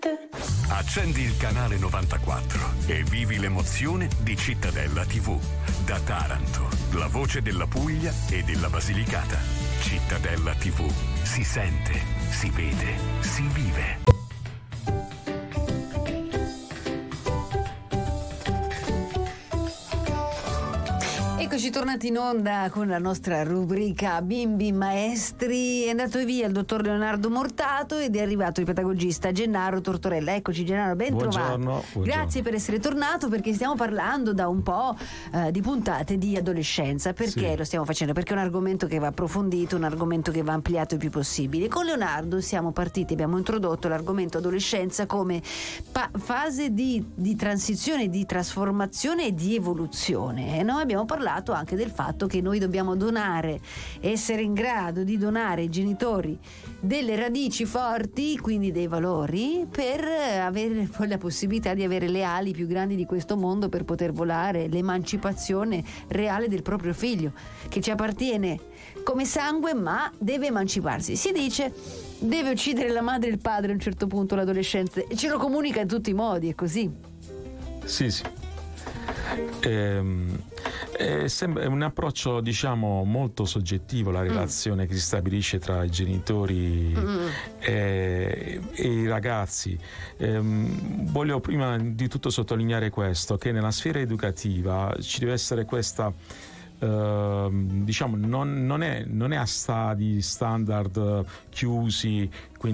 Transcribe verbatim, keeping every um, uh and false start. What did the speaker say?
Accendi il canale novantaquattro e vivi l'emozione di Cittadella tivù. Da Taranto, la voce della Puglia e della Basilicata. Cittadella tivù. Si sente, si vede, si vive. Eccoci tornati in onda con la nostra rubrica Bimbi Maestri. È andato via il dottor Leonardo Mortato ed è arrivato il pedagogista Gennaro Tortorella. Eccoci Gennaro, ben buongiorno, trovato. buongiorno. Grazie per essere tornato, perché stiamo parlando da un po' eh, di puntate di adolescenza. Perché sì. lo stiamo facendo? Perché è un argomento che va approfondito, un argomento che va ampliato il più possibile. Con Leonardo siamo partiti, abbiamo introdotto l'argomento adolescenza come pa- fase di, di transizione, di trasformazione e di evoluzione. E noi abbiamo parlato anche del fatto che noi dobbiamo donare, essere in grado di donare ai genitori delle radici forti, quindi dei valori, per avere poi la possibilità di avere le ali più grandi di questo mondo, per poter volare, l'emancipazione reale del proprio figlio, che ci appartiene come sangue, ma deve emanciparsi. Si dice deve uccidere la madre e il padre a un certo punto l'adolescente, e ce lo comunica in tutti i modi, è così. Sì, sì. Ehm, è, sem- è un approccio, diciamo, molto soggettivo, la relazione mm. che si stabilisce tra i genitori mm. e, e i ragazzi. Ehm, voglio prima di tutto sottolineare questo, che nella sfera educativa ci deve essere questa Uh, diciamo non, non, è, non è a stadi standard uh, chiusi, quindi